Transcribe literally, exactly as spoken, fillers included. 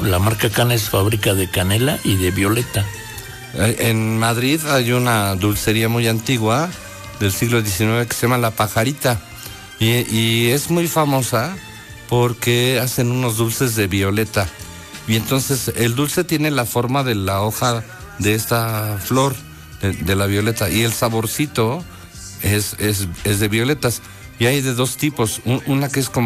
la marca Cana es fábrica de canela y de violeta. En Madrid hay una dulcería muy antigua del siglo diecinueve que se llama La Pajarita y, y es muy famosa porque hacen unos dulces de violeta y entonces el dulce tiene la forma de la hoja de esta flor de, de la violeta y el saborcito es, es, es de violetas y hay de dos tipos, una que es como